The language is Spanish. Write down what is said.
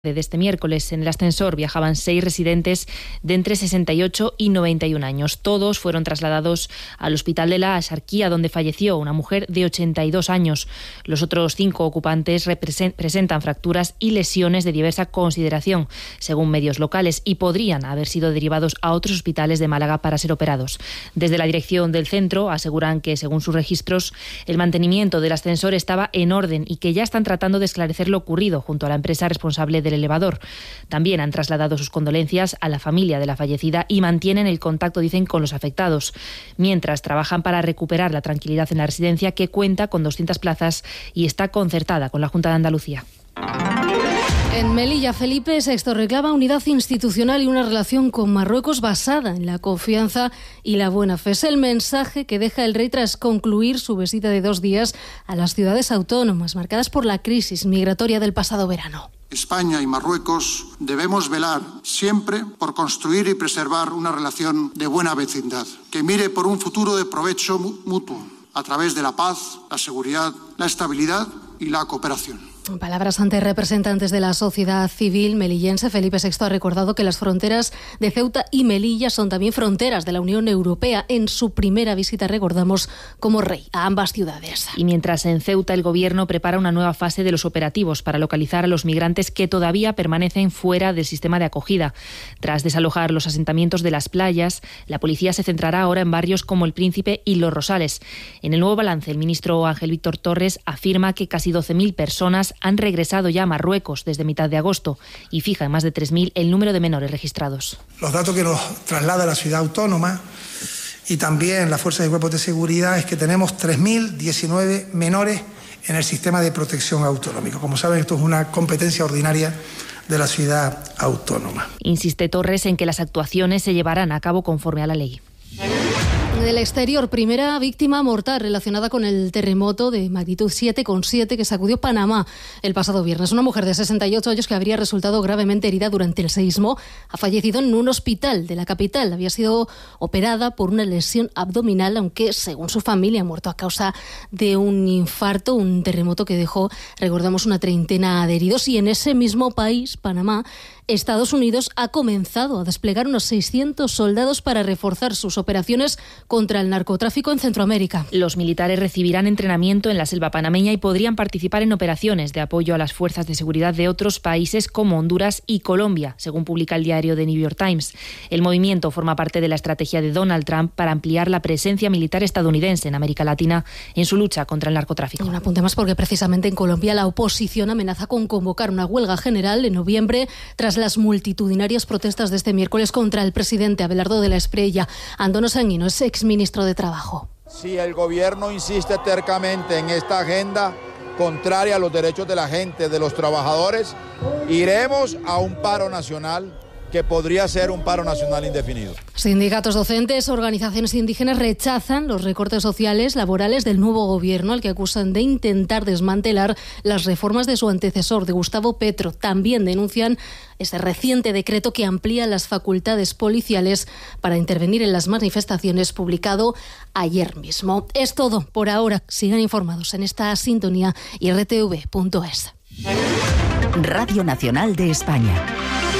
De este miércoles. En el ascensor viajaban 6 residentes de entre 68 y 91 años. Todos fueron trasladados al hospital de la Axarquía, donde falleció una mujer de 82 años. Los otros 5 ocupantes presentan fracturas y lesiones de diversa consideración, según medios locales, y podrían haber sido derivados a otros hospitales de Málaga para ser operados. Desde la dirección del centro aseguran que, según sus registros, el mantenimiento del ascensor estaba en orden y que ya están tratando de esclarecer lo ocurrido junto a la empresa responsable del elevador. También han trasladado sus condolencias a la familia de la fallecida y mantienen el contacto, dicen, con los afectados, mientras trabajan para recuperar la tranquilidad en la residencia, que cuenta con 200 plazas y está concertada con la Junta de Andalucía. En Melilla, Felipe VI reclama unidad institucional y una relación con Marruecos basada en la confianza y la buena fe. Es el mensaje que deja el rey tras concluir su visita de 2 días a las ciudades autónomas marcadas por la crisis migratoria del pasado verano. España y Marruecos debemos velar siempre por construir y preservar una relación de buena vecindad, que mire por un futuro de provecho mutuo, a través de la paz, la seguridad, la estabilidad y la cooperación. En palabras ante representantes de la sociedad civil melillense, Felipe VI ha recordado que las fronteras de Ceuta y Melilla son también fronteras de la Unión Europea. En su primera visita, recordamos, como rey a ambas ciudades. Y mientras en Ceuta el Gobierno prepara una nueva fase de los operativos para localizar a los migrantes que todavía permanecen fuera del sistema de acogida. Tras desalojar los asentamientos de las playas, la policía se centrará ahora en barrios como El Príncipe y Los Rosales. En el nuevo balance, el ministro Ángel Víctor Torres afirma que casi 12.000 personas han regresado ya a Marruecos desde mitad de agosto y fija en más de 3.000 el número de menores registrados. Los datos que nos traslada la ciudad autónoma y también las fuerzas y cuerpos de seguridad es que tenemos 3.019 menores en el sistema de protección autonómico. Como saben, esto es una competencia ordinaria de la ciudad autónoma. Insiste Torres en que las actuaciones se llevarán a cabo conforme a la ley. Del exterior, primera víctima mortal relacionada con el terremoto de magnitud 7,7 que sacudió Panamá el pasado viernes. Una mujer de 68 años que habría resultado gravemente herida durante el seísmo ha fallecido en un hospital de la capital. Había sido operada por una lesión abdominal, aunque según su familia ha muerto a causa de un infarto, un terremoto que dejó, recordamos, una treintena de heridos. Y en ese mismo país, Panamá, Estados Unidos ha comenzado a desplegar unos 600 soldados para reforzar sus operaciones contra el narcotráfico en Centroamérica. Los militares recibirán entrenamiento en la selva panameña y podrían participar en operaciones de apoyo a las fuerzas de seguridad de otros países como Honduras y Colombia, según publica el diario The New York Times. El movimiento forma parte de la estrategia de Donald Trump para ampliar la presencia militar estadounidense en América Latina en su lucha contra el narcotráfico. Y un apunte más, porque precisamente en Colombia la oposición amenaza con convocar una huelga general en noviembre tras las multitudinarias protestas de este miércoles contra el presidente Abelardo de la Espriella. Antonio Sanguino es exministro de Trabajo. Si el gobierno insiste tercamente en esta agenda contraria a los derechos de la gente, de los trabajadores, iremos a un paro nacional que podría ser un paro nacional indefinido. Sindicatos docentes, organizaciones indígenas rechazan los recortes sociales, laborales del nuevo gobierno, al que acusan de intentar desmantelar las reformas de su antecesor, de Gustavo Petro. También denuncian ese reciente decreto que amplía las facultades policiales para intervenir en las manifestaciones, publicado ayer mismo. Es todo por ahora. Sigan informados en esta sintonía y rtv.es. Radio Nacional de España.